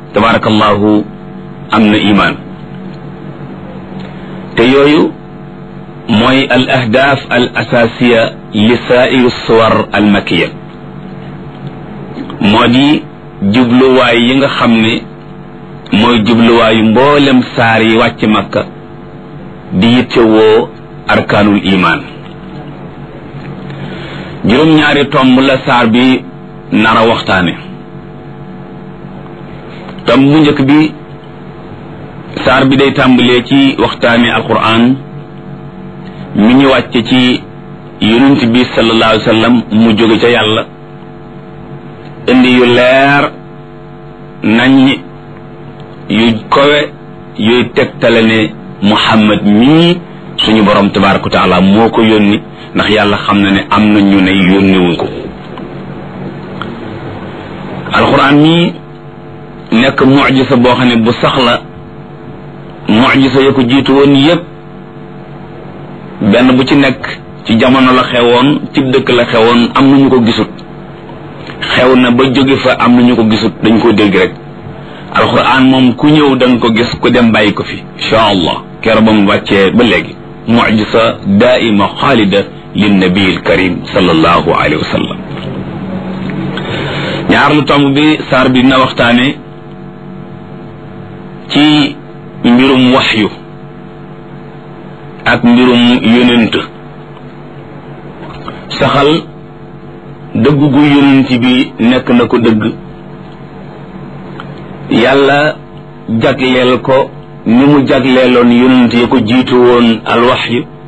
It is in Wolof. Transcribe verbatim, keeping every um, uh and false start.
tabarakallahu am na iman te yooyu mooy al ahdaaf al asasiya li saa'iri suwar al makiya moo di jubluwaay yi nga xam ne mooy jubluwaayu mboolem saar yi wàcc makka di yittewoo arkaanul iman juróom-ñaari tomb la saar bi nara waxtaane tomb bu njëkk bi saar bi day tàmbalee ci waxtaane alquran mi ñu wàcce ci yonent bi sallallahu alayhi wa sallam mu jóge ca yàlla indi yu leer nañ yu kowe yuy tegtale ne muhammad mii suñu borom tabaraka wa taala moo ko yónni ndax yàlla xam na ne am na ñu ne yónniwuñ ko alquran mii nekk mucjisa boo xam ne bu sax la mucjisa ya ko jiitu woon yépp benn bu ci nekk ci jamono la xewoon ci dëkk la xewoon am na ñu ko gisut xew na ba jóge fa am na ñu ko gisut dañ ko dégg rek alquran moom ku ñëw da nga ko gis ku dem bàyyi ko fi insha allah keroog ba mu wàccee ba léegi mucjisa daaima xaalida linnabi alkarim sallallahu alayhi wa sallam ñaar lu tomb bi saar bi dina waxtaane ci mbirum waxyu ak mbirum yonent saxal dëgg gu yonent bi nekk na ko dëgg yàlla jagleel ko ni mu jagleeloon yonent ya ko jiitu woon alwaxyu